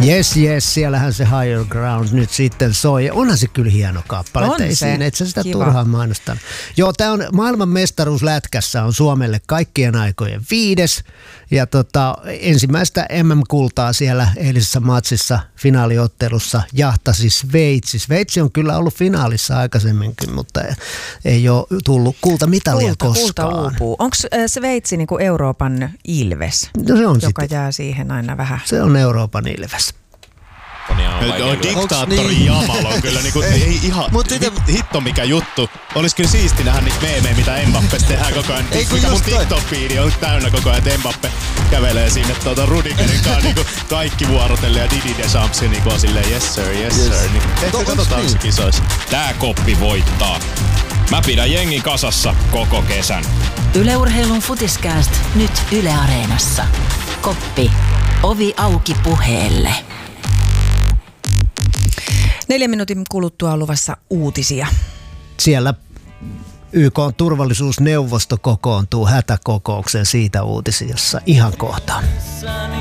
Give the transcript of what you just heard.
Yes, siellähän se Higher Ground nyt sitten soi. Onhan se kyllä hieno kappale. On ei se. Siinä, et sä sitä Kiva. turhaan mainostan. Joo, tää on maailman mestaruus lätkässä on Suomelle kaikkien aikojen 5. Ja ensimmäistä MM-kultaa siellä eilisessä matsissa finaaliottelussa jahtasi Sveitsi. Sveitsi on kyllä ollut finaalissa aikaisemminkin, mutta ei ole tullut kultamitalia koskaan. Kulta uupuu. Onko Sveitsi niinku Euroopan ilves, No se on joka sitten. jää siihen aina vähän? Se on Euroopan ilves. Diktaattori Jamal on kyllä niinku, ei ihan hitto mikä juttu. Olis kyllä siisti nähdä niitä meemejä, mitä Mbappesta tehdään koko ajan. Mikä mun TikTok-fiidi on täynnä koko ajan, että Mbappe kävelee sinne Rudigerin kanssa niinku kaikki vuorotellen ja Didi Deschamps niinku on silleen yes sir. Niin, ehkä katsotaan se kisoissa. Tää koppi voittaa. Mä pidän jengin kasassa koko kesän. Yle Urheilun Futiskääst nyt Yle Areenassa. Koppi. Ovi auki puheelle. 4 minuutin kuluttua on luvassa uutisia. Siellä YK:n turvallisuusneuvosto kokoontuu hätäkokoukseen siitä uutisia ihan kohta.